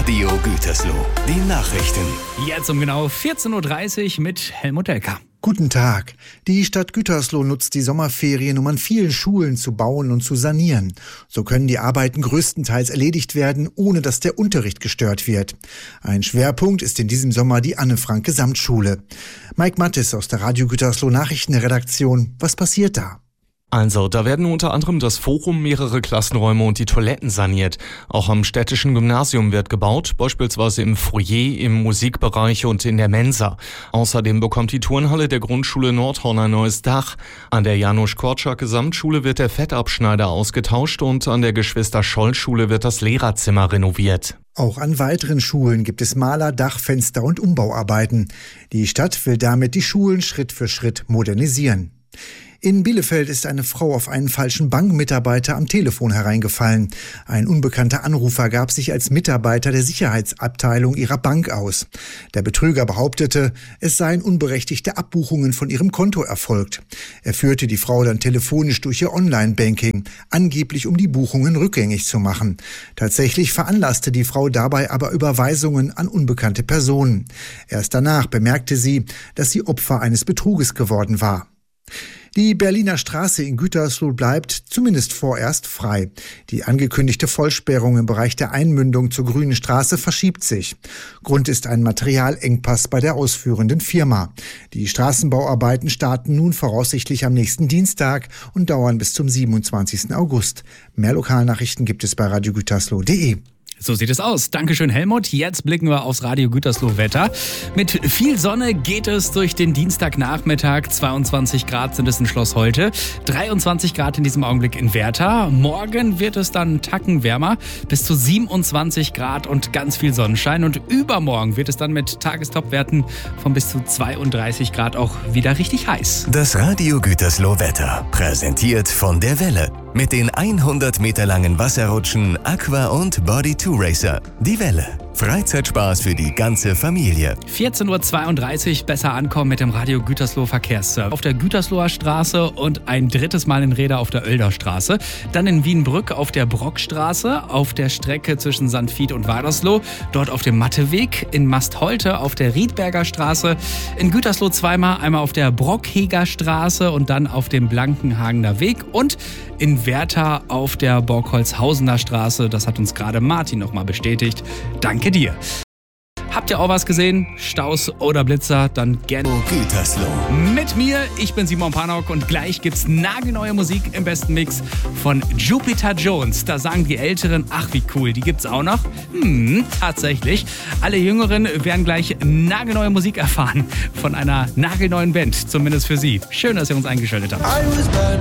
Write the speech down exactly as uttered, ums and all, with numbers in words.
Radio Gütersloh, die Nachrichten. Jetzt um genau vierzehn Uhr dreißig mit Helmut Elker. Guten Tag. Die Stadt Gütersloh nutzt die Sommerferien, um an vielen Schulen zu bauen und zu sanieren. So können die Arbeiten größtenteils erledigt werden, ohne dass der Unterricht gestört wird. Ein Schwerpunkt ist in diesem Sommer die Anne-Frank-Gesamtschule. Mike Mattes aus der Radio Gütersloh Nachrichtenredaktion. Was passiert da? Also, da werden unter anderem das Forum, mehrere Klassenräume und die Toiletten saniert. Auch am städtischen Gymnasium wird gebaut, beispielsweise im Foyer, im Musikbereich und in der Mensa. Außerdem bekommt die Turnhalle der Grundschule Nordhorn ein neues Dach. An der Janusz-Korczak-Gesamtschule wird der Fettabschneider ausgetauscht und an der Geschwister-Scholl-Schule wird das Lehrerzimmer renoviert. Auch an weiteren Schulen gibt es Maler-, Dach-, Fenster- und Umbauarbeiten. Die Stadt will damit die Schulen Schritt für Schritt modernisieren. In Bielefeld ist eine Frau auf einen falschen Bankmitarbeiter am Telefon hereingefallen. Ein unbekannter Anrufer gab sich als Mitarbeiter der Sicherheitsabteilung ihrer Bank aus. Der Betrüger behauptete, es seien unberechtigte Abbuchungen von ihrem Konto erfolgt. Er führte die Frau dann telefonisch durch ihr Online-Banking, angeblich um die Buchungen rückgängig zu machen. Tatsächlich veranlasste die Frau dabei aber Überweisungen an unbekannte Personen. Erst danach bemerkte sie, dass sie Opfer eines Betruges geworden war. Die Berliner Straße in Gütersloh bleibt zumindest vorerst frei. Die angekündigte Vollsperrung im Bereich der Einmündung zur Grünen Straße verschiebt sich. Grund ist ein Materialengpass bei der ausführenden Firma. Die Straßenbauarbeiten starten nun voraussichtlich am nächsten Dienstag und dauern bis zum siebenundzwanzigsten August. Mehr Lokalnachrichten gibt es bei radio gütersloh punkt de. So sieht es aus. Dankeschön, Helmut. Jetzt blicken wir aufs Radio Gütersloh Wetter. Mit viel Sonne geht es durch den Dienstagnachmittag. zweiundzwanzig Grad sind es in Schloss Holte, dreiundzwanzig Grad in diesem Augenblick in Werther. Morgen wird es dann einen Tacken wärmer, bis zu siebenundzwanzig Grad und ganz viel Sonnenschein. Und übermorgen wird es dann mit Tagestopwerten von bis zu zweiunddreißig Grad auch wieder richtig heiß. Das Radio Gütersloh Wetter, präsentiert von der Welle. Mit den hundert Meter langen Wasserrutschen Aqua und Body two Racer. Die Welle. Freizeitspaß für die ganze Familie. vierzehn Uhr zweiunddreißig, besser ankommen mit dem Radio Gütersloh Verkehrsservice. Auf der Gütersloher Straße und ein drittes Mal in Rheda auf der Oelder Straße. Dann in Wienbrück auf der Brockstraße, auf der Strecke zwischen Sandfied und Wadersloh. Dort auf dem Matteweg, in Mastholte auf der Riedberger Straße. In Gütersloh zweimal, einmal auf der Brockheger Straße und dann auf dem Blankenhagener Weg. Und in Werther auf der Borgholzhausener Straße. Das hat uns gerade Martin nochmal bestätigt. Danke dir. Habt ihr auch was gesehen? Staus oder Blitzer? Dann gerne Gütersloh. mit mir. Ich bin Simon Panok und gleich gibt's nagelneue Musik im besten Mix von Jupiter Jones. Da sagen die Älteren, ach wie cool, die gibt's auch noch. Hm, tatsächlich. Alle Jüngeren werden gleich nagelneue Musik erfahren von einer nagelneuen Band, zumindest für sie. Schön, dass ihr uns eingeschaltet habt.